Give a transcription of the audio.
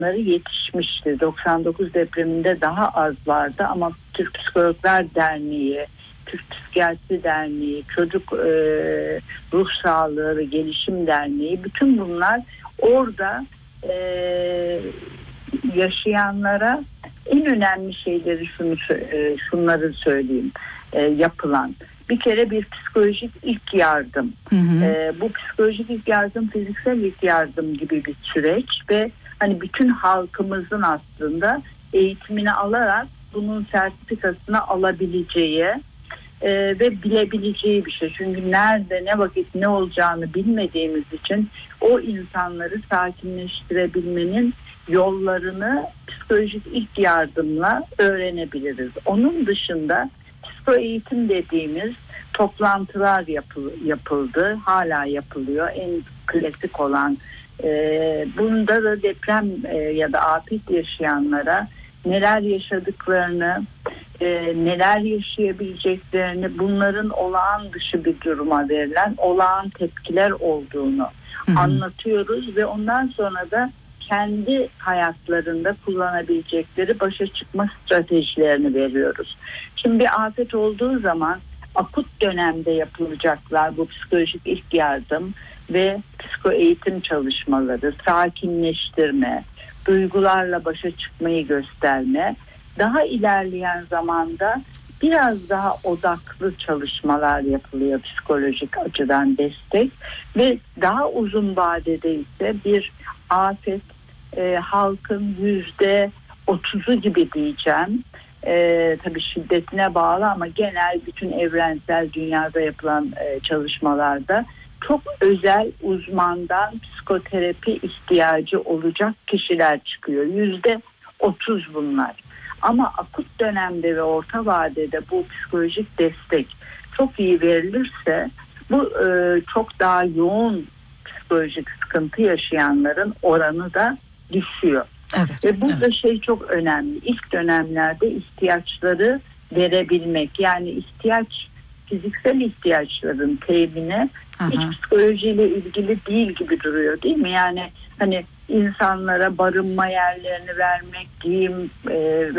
yetişmişti. 99 depreminde daha az vardı ama Türk Psikologlar Derneği, Türk Psikiyatri Derneği, Çocuk Ruh Sağlığı ve Gelişim Derneği, bütün bunlar orada yaşayanlara en önemli şeyleri şunları söyleyeyim, yapılan. Bir kere bir psikolojik ilk yardım. Bu psikolojik ilk yardım fiziksel ilk yardım gibi bir süreç ve hani bütün halkımızın aslında eğitimini alarak bunun sertifikasını alabileceği ve bilebileceği bir şey. Çünkü nerede, ne vakit, ne olacağını bilmediğimiz için o insanları sakinleştirebilmenin yollarını psikolojik ilk yardımla öğrenebiliriz. Onun dışında psiko eğitim dediğimiz toplantılar yapıldı, hala yapılıyor. En klasik olan bunda da deprem ya da afet yaşayanlara neler yaşadıklarını, neler yaşayabileceklerini, bunların olağan dışı bir duruma verilen olağan tepkiler olduğunu anlatıyoruz ve ondan sonra da kendi hayatlarında kullanabilecekleri başa çıkma stratejilerini veriyoruz. Şimdi bir afet olduğu zaman akut dönemde yapılacaklar bu psikolojik ilk yardım ve psiko eğitim çalışmaları, sakinleştirme, duygularla başa çıkmayı gösterme, daha ilerleyen zamanda biraz daha odaklı çalışmalar yapılıyor, psikolojik açıdan destek ve daha uzun vadede ise bir afet halkın %30'u gibi diyeceğim. Tabii şiddetine bağlı ama genel bütün evrensel dünyada yapılan çalışmalarda çok özel uzmandan psikoterapi ihtiyacı olacak kişiler çıkıyor. %30 bunlar. Ama akut dönemde ve orta vadede bu psikolojik destek çok iyi verilirse bu çok daha yoğun psikolojik sıkıntı yaşayanların oranı da düşüyor. Evet, ve burada çok önemli. İlk dönemlerde ihtiyaçları verebilmek, yani fiziksel ihtiyaçların temini hiç psikolojiyle ilgili değil gibi duruyor, değil mi? Yani hani insanlara barınma yerlerini vermek, giyim